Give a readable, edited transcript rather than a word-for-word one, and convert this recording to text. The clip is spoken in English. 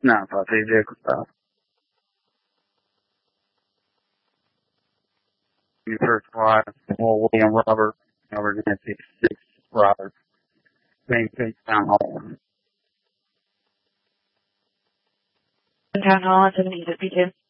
No, I see vehicle stop. You first flight, William Robert, Nancy 6 Robert, Main Street Town Hall. Town Hall, 7 East 52.